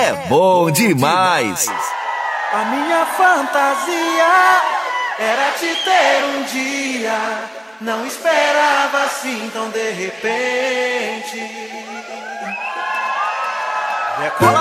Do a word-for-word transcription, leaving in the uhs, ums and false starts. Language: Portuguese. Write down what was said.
é bom demais. A minha fantasia era te ter um dia, não esperava assim tão de repente.